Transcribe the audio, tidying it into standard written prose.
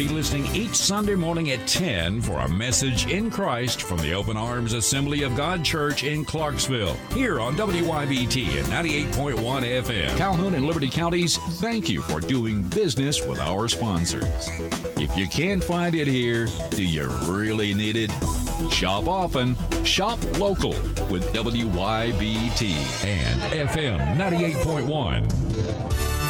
Be listening each Sunday morning at 10 for a message in Christ from the Open Arms Assembly of God Church in Clarksville, here on WYBT at 98.1 FM. Calhoun and Liberty Counties, thank you for doing business with our sponsors. If you can't find it here, do you really need it? Shop often, shop local with WYBT and FM 98.1.